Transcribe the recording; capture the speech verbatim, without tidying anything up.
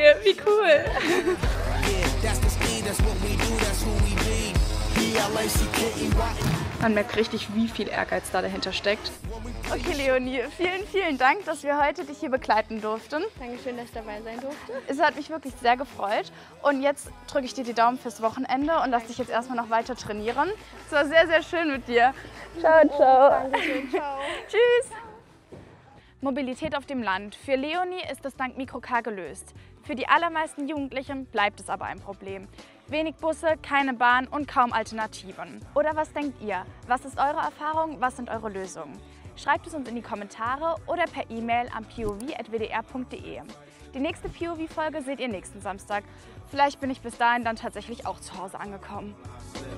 dir, wie cool. Man merkt richtig, wie viel Ehrgeiz da dahinter steckt. Okay, Leonie, vielen, vielen Dank, dass wir heute dich hier begleiten durften. Dankeschön, dass ich dabei sein durfte. Es hat mich wirklich sehr gefreut. Und jetzt drücke ich dir die Daumen fürs Wochenende und lass dich jetzt erstmal noch weiter trainieren. Es war sehr, sehr schön mit dir. Ciao, ciao. Dankeschön, ciao. Tschüss. Mobilität auf dem Land. Für Leonie ist es dank Mikrocar gelöst. Für die allermeisten Jugendlichen bleibt es aber ein Problem. Wenig Busse, keine Bahn und kaum Alternativen. Oder was denkt ihr? Was ist eure Erfahrung? Was sind eure Lösungen? Schreibt es uns in die Kommentare oder per E-Mail an p o v at w d r punkt d e. Die nächste P O V-Folge seht ihr nächsten Samstag. Vielleicht bin ich bis dahin dann tatsächlich auch zu Hause angekommen.